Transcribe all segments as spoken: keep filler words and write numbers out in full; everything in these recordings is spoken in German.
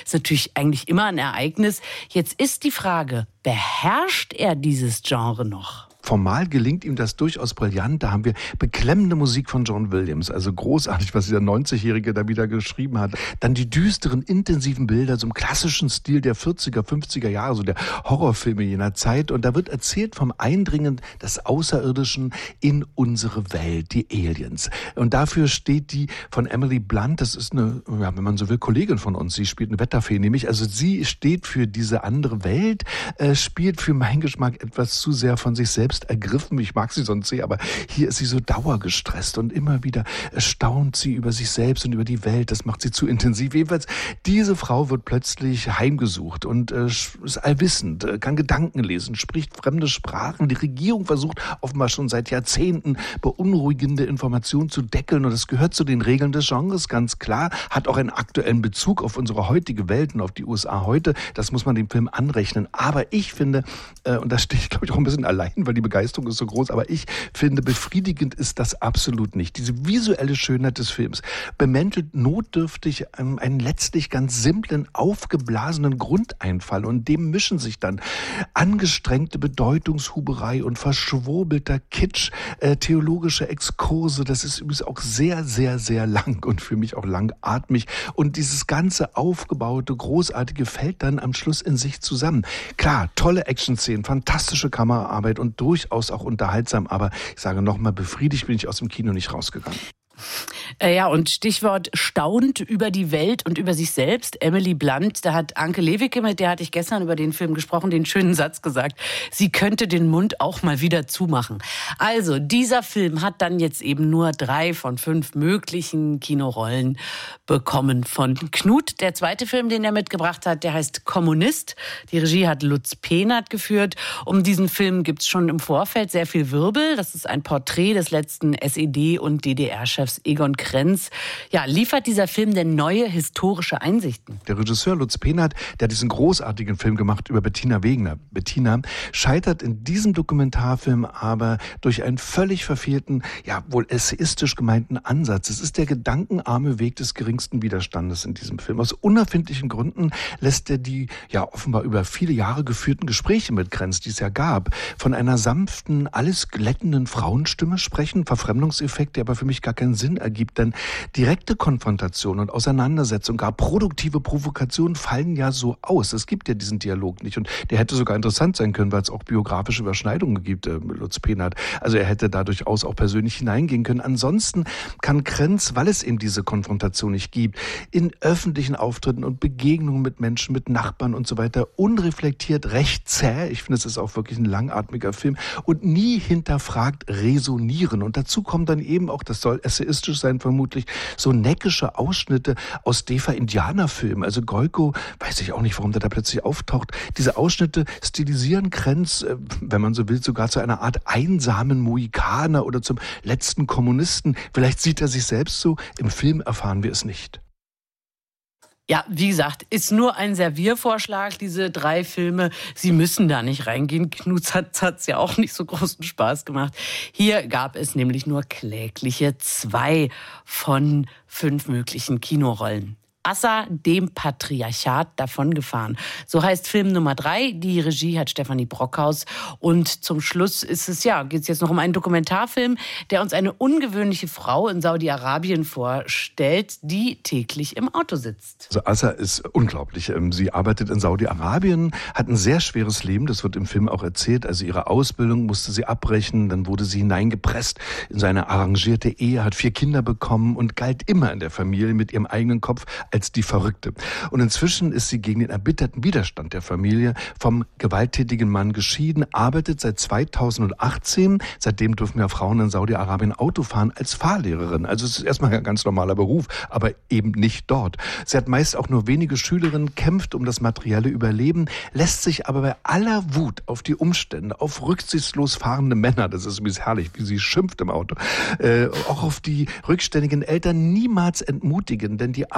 ist natürlich eigentlich immer ein Ereignis. Jetzt ist die Frage, beherrscht er dieses Genre noch? Formal gelingt ihm das durchaus brillant. Da haben wir beklemmende Musik von John Williams. Also großartig, was dieser neunzigjährige da wieder geschrieben hat. Dann die düsteren, intensiven Bilder, so im klassischen Stil der vierziger, fünfziger Jahre, so der Horrorfilme jener Zeit. Und da wird erzählt vom Eindringen des Außerirdischen in unsere Welt, die Aliens. Und dafür steht die von Emily Blunt, das ist eine, ja, wenn man so will, Kollegin von uns. Sie spielt eine Wetterfee, nämlich. Also sie steht für diese andere Welt, äh, spielt für meinen Geschmack etwas zu sehr von sich selbst ergriffen. Ich mag sie sonst sehr, aber hier ist sie so dauergestresst und immer wieder staunt sie über sich selbst und über die Welt. Das macht sie zu intensiv. Jedenfalls, diese Frau wird plötzlich heimgesucht und äh, ist allwissend, äh, kann Gedanken lesen, spricht fremde Sprachen. Die Regierung versucht offenbar schon seit Jahrzehnten beunruhigende Informationen zu deckeln und das gehört zu den Regeln des Genres, ganz klar. Hat auch einen aktuellen Bezug auf unsere heutige Welt und auf die U S A heute. Das muss man dem Film anrechnen. Aber ich finde, äh, und da stehe ich glaube ich auch ein bisschen allein, weil die Begeisterung ist so groß, aber ich finde, befriedigend ist das absolut nicht. Diese visuelle Schönheit des Films bemäntelt notdürftig einen, einen letztlich ganz simplen, aufgeblasenen Grundeinfall und dem mischen sich dann angestrengte Bedeutungshuberei und verschwurbelter Kitsch, äh, theologische Exkurse. Das ist übrigens auch sehr, sehr, sehr lang und für mich auch langatmig und dieses ganze aufgebaute, großartige fällt dann am Schluss in sich zusammen. Klar, tolle Action-Szenen, fantastische Kameraarbeit und durchaus auch unterhaltsam, aber ich sage nochmal, befriedigt bin ich aus dem Kino nicht rausgegangen. Ja, und Stichwort staunt über die Welt und über sich selbst. Emily Blunt, da hat Anke Lewicke, mit der hatte ich gestern über den Film gesprochen, den schönen Satz gesagt, sie könnte den Mund auch mal wieder zumachen. Also, dieser Film hat dann jetzt eben nur drei von fünf möglichen Kinorollen bekommen von Knut. Der zweite Film, den er mitgebracht hat, der heißt Kommunist. Die Regie hat Lutz Pehnert geführt. Um diesen Film gibt es schon im Vorfeld sehr viel Wirbel. Das ist ein Porträt des letzten S E D- und D D R-Chefs Egon Krenz. Ja, liefert dieser Film denn neue historische Einsichten? Der Regisseur Lutz Pehnert, der hat diesen großartigen Film gemacht über Bettina Wegner. Bettina scheitert in diesem Dokumentarfilm aber durch einen völlig verfehlten, ja wohl essayistisch gemeinten Ansatz. Es ist der gedankenarme Weg des geringsten Widerstandes in diesem Film. Aus unerfindlichen Gründen lässt er die ja offenbar über viele Jahre geführten Gespräche mit Krenz, die es ja gab, von einer sanften, alles glättenden Frauenstimme sprechen. Verfremdungseffekt, der aber für mich gar keinen Sinn ergibt, denn direkte Konfrontation und Auseinandersetzung, gar produktive Provokation fallen ja so aus. Es gibt ja diesen Dialog nicht und der hätte sogar interessant sein können, weil es auch biografische Überschneidungen gibt, äh, Lutz Pehnert. Also er hätte da durchaus auch persönlich hineingehen können. Ansonsten kann Krenz, weil es eben diese Konfrontation nicht gibt, in öffentlichen Auftritten und Begegnungen mit Menschen, mit Nachbarn und so weiter unreflektiert, recht zäh, ich finde, es ist auch wirklich ein langatmiger Film und nie hinterfragt resonieren. Und dazu kommt dann eben auch, das soll essayistisch sein vermutlich, so neckische Ausschnitte aus Defa-Indianerfilmen. Also Goiko, weiß ich auch nicht, warum der da plötzlich auftaucht. Diese Ausschnitte stilisieren Krenz, wenn man so will, sogar zu einer Art einsamen Mohikaner oder zum letzten Kommunisten. Vielleicht sieht er sich selbst so, im Film erfahren wir es nicht. Ja, wie gesagt, ist nur ein Serviervorschlag, diese drei Filme. Sie müssen da nicht reingehen. Knut hat es ja auch nicht so großen Spaß gemacht. Hier gab es nämlich nur klägliche zwei von fünf möglichen Kinorollen. Assa dem Patriarchat davongefahren. So heißt Film Nummer drei. Die Regie hat Stefanie Brockhaus. Und zum Schluss ist es ja, geht es jetzt noch um einen Dokumentarfilm, der uns eine ungewöhnliche Frau in Saudi-Arabien vorstellt, die täglich im Auto sitzt. Also Assa ist unglaublich. Sie arbeitet in Saudi-Arabien, hat ein sehr schweres Leben, das wird im Film auch erzählt. Also ihre Ausbildung musste sie abbrechen, dann wurde sie hineingepresst in so eine arrangierte Ehe, hat vier Kinder bekommen und galt immer in der Familie mit ihrem eigenen Kopf als die Verrückte. Und inzwischen ist sie gegen den erbitterten Widerstand der Familie vom gewalttätigen Mann geschieden, arbeitet seit zweitausendachtzehn, seitdem dürfen ja Frauen in Saudi-Arabien Auto fahren, als Fahrlehrerin. Also es ist erstmal ein ganz normaler Beruf, aber eben nicht dort. Sie hat meist auch nur wenige Schülerinnen, kämpft um das materielle Überleben, lässt sich aber bei aller Wut auf die Umstände, auf rücksichtslos fahrende Männer, das ist übrigens herrlich, wie sie schimpft im Auto, äh, auch auf die rückständigen Eltern niemals entmutigen, denn die Arbeit bedeutet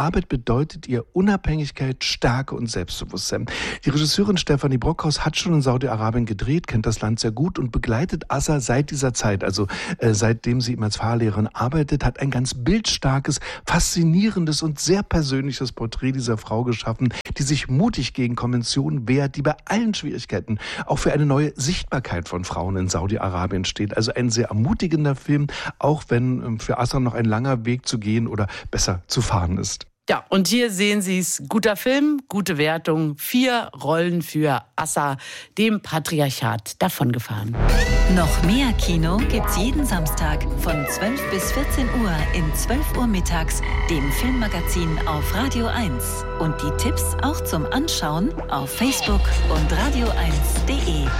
bedeutet ihr Unabhängigkeit, Stärke und Selbstbewusstsein. Die Regisseurin Stefanie Brockhaus hat schon in Saudi-Arabien gedreht, kennt das Land sehr gut und begleitet Assa seit dieser Zeit, also äh, seitdem sie ihm als Fahrlehrerin arbeitet, hat ein ganz bildstarkes, faszinierendes und sehr persönliches Porträt dieser Frau geschaffen, die sich mutig gegen Konventionen wehrt, die bei allen Schwierigkeiten auch für eine neue Sichtbarkeit von Frauen in Saudi-Arabien steht. Also ein sehr ermutigender Film, auch wenn ähm, für Assa noch ein langer Weg zu gehen oder besser zu fahren ist. Ja, und hier sehen Sie es. Guter Film, gute Wertung. Vier Rollen für Assa, dem Patriarchat davongefahren. Noch mehr Kino gibt's jeden Samstag von zwölf bis vierzehn Uhr in zwölf Uhr mittags, dem Filmmagazin auf Radio eins. Und die Tipps auch zum Anschauen auf Facebook und radio eins punkt de.